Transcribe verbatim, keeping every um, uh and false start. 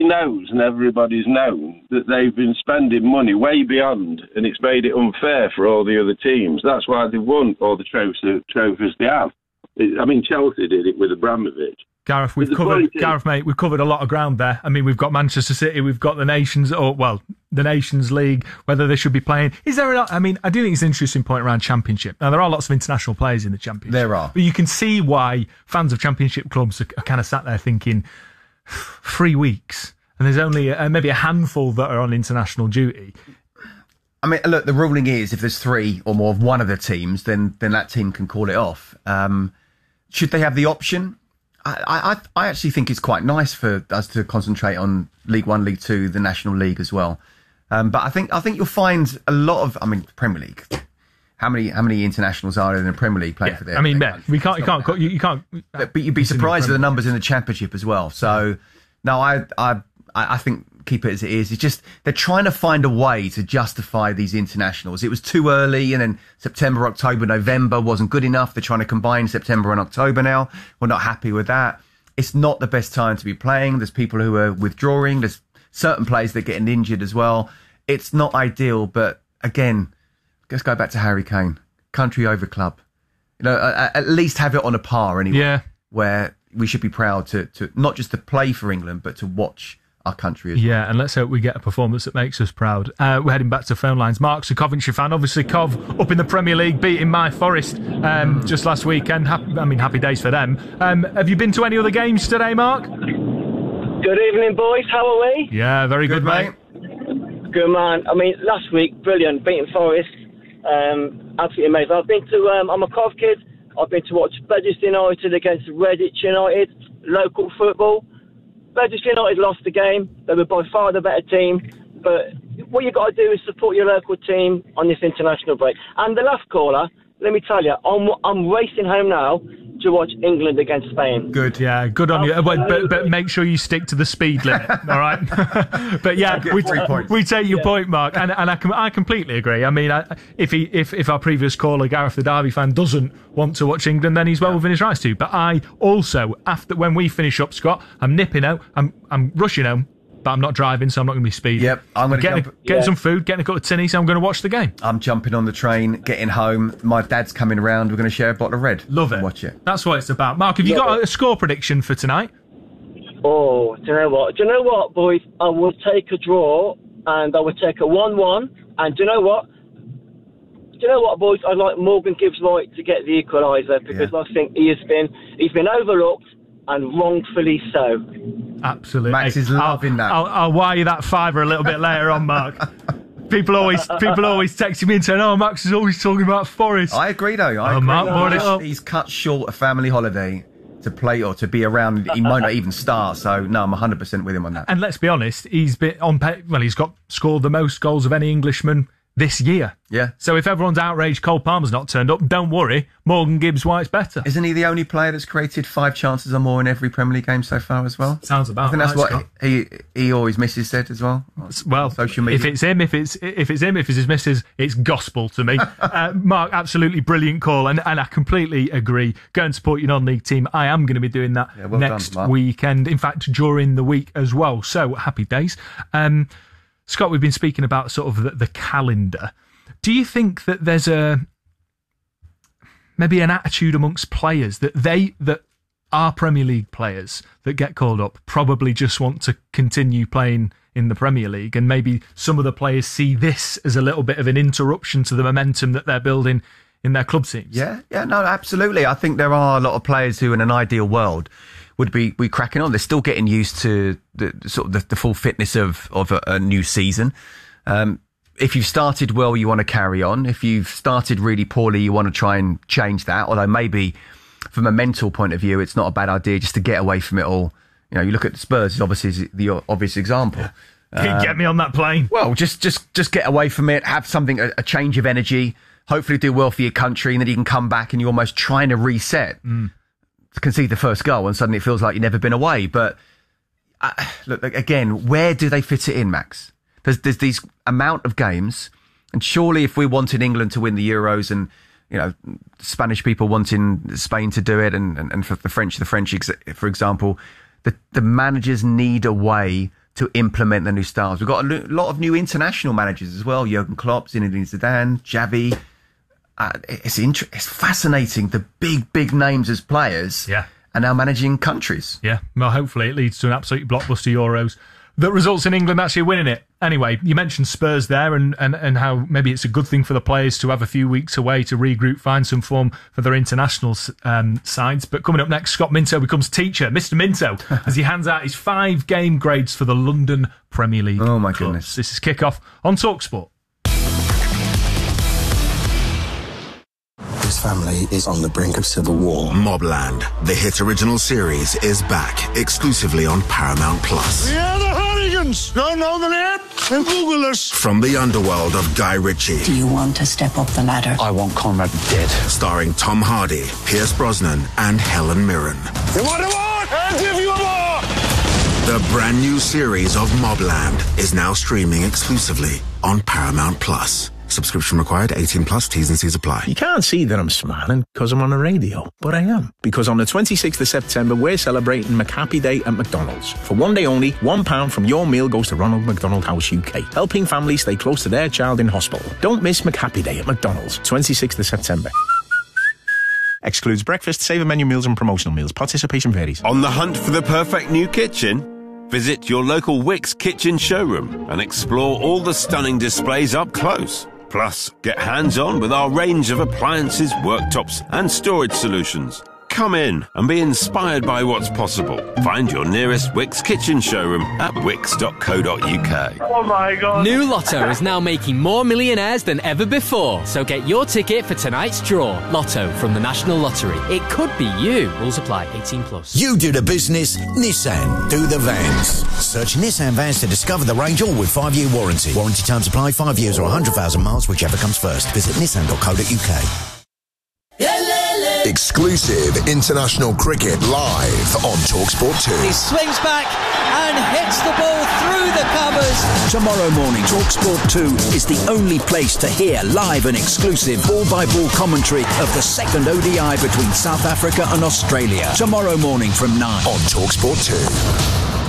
knows and everybody's known that they've been spending money way beyond, and it's made it unfair for all the other teams. That's why they won all the trophies, trophies they have. I mean, Chelsea did it with Abramovich. Gareth, we've covered, Gareth, mate, we've covered a lot of ground there. I mean, we've got Manchester City, we've got the Nations, or well, the Nations League, whether they should be playing. Is there a, I mean, I do think it's an interesting point around Championship. Now, there are lots of international players in the Championship. There are. But you can see why fans of Championship clubs are, are kind of sat there thinking, three weeks, and there's only uh, maybe a handful that are on international duty. I mean, look, the ruling is if there's three or more of one of the teams, then then that team can call it off. Um, should they have the option? I, I I actually think it's quite nice for us to concentrate on League One, League Two, the National League as well. Um, but I think I think you'll find a lot of. I mean, Premier League. How many how many internationals are in the Premier League playing yeah, for their? I mean, their yeah, we can't you can't you, you can't. But, but you'd be surprised at the numbers in the Championship as well. So no, I I I think keep it as it is. It's just they're trying to find a way to justify these internationals. It was too early, and then September, October, November wasn't good enough. They're trying to combine September and October now. We're not happy with that. It's not the best time to be playing. There's people who are withdrawing. There's certain players that are getting injured as well. It's not ideal, but again, let's go back to Harry Kane. Country over club. You know, at least have it on a par anyway. Yeah. Where we should be proud to, to not just to play for England, but to watch our country as well. Yeah, and let's hope we get a performance that makes us proud. Uh, we're heading back to phone lines. Mark's a Coventry fan. Obviously, Cov up in the Premier League, beating My Forest um, just last weekend. Happy, I mean, happy days for them. Um, have you been to any other games today, Mark? Good evening, boys. How are we? Yeah, very good, good mate. Good, man. I mean, last week, brilliant. Beating Forest. Um, absolutely amazing. I've been to, um, I'm a Cov kid. I've been to watch Bedford United against Redditch United, local football. Bedford United lost the game. They were by far the better team. But what you've got to do is support your local team on this international break. And the last caller, let me tell you, I'm, I'm racing home now to watch England against Spain. Good, yeah, good on you. But, but, but make sure you stick to the speed limit, all right? But yeah, we, we take your yeah. point, Mark, and, and I, can, I completely agree. I mean, I, if he, if, if our previous caller, Gareth the Derby fan, doesn't want to watch England, then he's well yeah. within his rights to. But I also, after when we finish up, Scott, I'm nipping out, I'm, I'm rushing home. But I'm not driving, so I'm not going to be speeding. Yep, I'm going to get jump. Getting yeah. some food, getting a cup of tinny, so I'm going to watch the game. I'm jumping on the train, getting home. My dad's coming around. We're going to share a bottle of red. Love it. Watch it. That's what it's about. Mark, have you Love got it. a score prediction for tonight? Oh, do you know what? Do you know what, boys? I will take a draw, and I will take a one-one. And do you know what? Do you know what, boys? I'd like Morgan Gibbs-White to get the equaliser because yeah. I think he has been he's been overlooked. And wrongfully so. Absolutely. Max is loving I'll, that. I'll, I'll wire you that fiver a little bit later on, Mark. People always people always texting me and saying, oh, Max is always talking about Forest. I agree, though. I oh, agree. Mark brought it up. He's cut short a family holiday to play or to be around. He might not even start. So, no, I'm one hundred percent with him on that. And let's be honest, he's been on pay, well, he's got scored the most goals of any Englishman this year. Yeah. So if everyone's outraged Cole Palmer's not turned up, don't worry. Morgan Gibbs-White's better. Isn't he the only player that's created five chances or more in every Premier League game so far as well? Sounds about I think that's right, what he he always misses said as well. Well, social media. If it's him, if it's if it's him, if it's his missus, it's gospel to me. uh, Mark, absolutely brilliant call, and, and I completely agree. Go and support your non-league team. I am going to be doing that yeah, well next done, weekend. In fact, during the week as well. So happy days. Um, Scott, we've been speaking about sort of the, the calendar. Do you think that there's a maybe an attitude amongst players that they that are Premier League players that get called up probably just want to continue playing in the Premier League, and maybe some of the players see this as a little bit of an interruption to the momentum that they're building in their club teams? Yeah, yeah, no, absolutely. I think there are a lot of players who, in an ideal world, would be, be cracking on. They're still getting used to the sort of the, the full fitness of of a, a new season. Um, If you've started well, you want to carry on. If you've started really poorly, you want to try and change that. Although maybe from a mental point of view, it's not a bad idea just to get away from it all. You know, you look at the Spurs, is obviously the obvious example. Uh, get me on that plane. Well, just just just get away from it. Have something, a, a change of energy. Hopefully do well for your country, and then you can come back and you're almost trying to reset. Mm. Concede the first goal, and suddenly it feels like you've never been away. But uh, look, again, where do they fit it in, Max? There's, there's these amount of games, and surely if we wanted England to win the Euros, and you know, Spanish people wanting Spain to do it, and, and, and for the French, the French, for example, the, the managers need a way to implement the new styles. We've got a lot of new international managers as well. Jurgen Klopp, Zinedine Zidane, Xavi. Uh, it's inter- it's fascinating. The big, big names as players yeah. are now managing countries. Yeah, well, hopefully it leads to an absolute blockbuster Euros that results in England actually winning it. Anyway, you mentioned Spurs there and, and, and how maybe it's a good thing for the players to have a few weeks away to regroup, find some form for their international um, sides. But coming up next, Scott Minto becomes teacher. Mister Minto, as he hands out his five game grades for the London Premier League. Oh, my clubs. goodness. This is Kickoff on TalkSport. This family is on the brink of civil war. Mobland, the hit original series, is back exclusively on Paramount Plus. We are the Hooligans! Don't know the name? Then Google us. From the underworld of Guy Ritchie. Do you want to step up the ladder? I want Conrad dead. Starring Tom Hardy, Pierce Brosnan, and Helen Mirren. You want a war? I'll give you a war! The brand new series of Mobland is now streaming exclusively on Paramount Plus. Subscription required, eighteen plus, T's and C's apply. You can't see that I'm smiling because I'm on the radio, but I am. Because on the twenty-sixth of September, we're celebrating McHappy Day at McDonald's. For one day only, one pound from your meal goes to Ronald McDonald House U K, helping families stay close to their child in hospital. Don't miss McHappy Day at McDonald's, twenty-sixth of September. Excludes breakfast, saver menu meals and promotional meals. Participation varies. On the hunt for the perfect new kitchen? Visit your local Wickes kitchen showroom and explore all the stunning displays up close. Plus, get hands-on with our range of appliances, worktops and storage solutions. Come in and be inspired by what's possible. Find your nearest Wickes kitchen showroom at wickes dot co dot uk. Oh my God. New Lotto is now making more millionaires than ever before. So get your ticket for tonight's draw. Lotto from the National Lottery. It could be you. Rules apply. eighteen plus. You do the business, Nissan do the vans. Search Nissan Vans to discover the range, all with five-year warranty. Warranty terms apply, five years or one hundred thousand miles, whichever comes first. Visit nissan dot co dot uk. Exclusive international cricket live on TalkSport two. He swings back and hits the ball through the covers. Tomorrow morning, TalkSport two is the only place to hear live and exclusive ball-by-ball commentary of the second O D I between South Africa and Australia. Tomorrow morning from nine on TalkSport two.